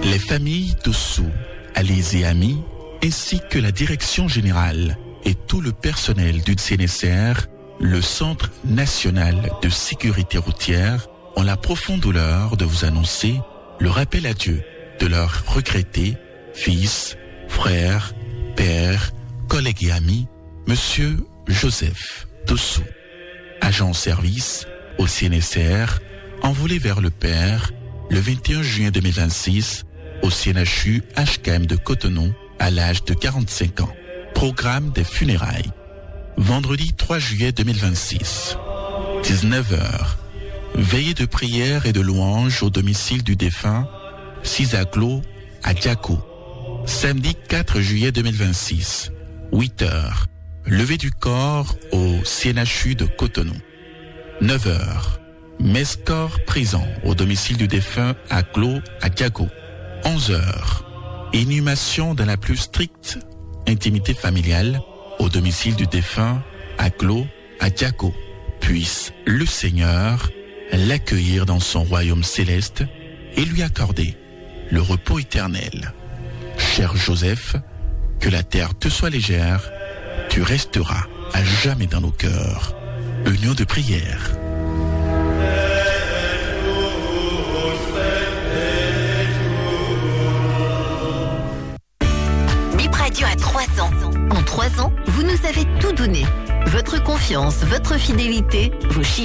Les familles Dossou, alliés et amis, ainsi que la direction générale et tout le personnel du CNSR, le Centre national de sécurité routière, ont la profonde douleur de vous annoncer le rappel à Dieu de leur regretté fils, frère, père, collègue et ami, Monsieur Joseph Dossou, agent en service au CNSR, envolé vers le Père le 21 juin 2026 au CNHU HKM de Cotonou à l'âge de 45 ans. Programme des funérailles. Vendredi 3 juillet 2026, 19h. Veillée de prière et de louange au domicile du défunt, Cisaglo à Diaco. Samedi 4 juillet 2026, 8h. Levée du corps au CNHU de Cotonou. 9h. Messe-corps présent au domicile du défunt à Glo à Diago. 11h. Inhumation dans la plus stricte intimité familiale au domicile du défunt à Glo à Diago. Puisse le Seigneur l'accueillir dans son royaume céleste et lui accorder le repos éternel. Cher Joseph, que la terre te soit légère, tu resteras à jamais dans nos cœurs. Union de prière. Bip Radio a 3 ans. En 3 ans, vous nous avez tout donné. Votre confiance, votre fidélité, vos chiffres.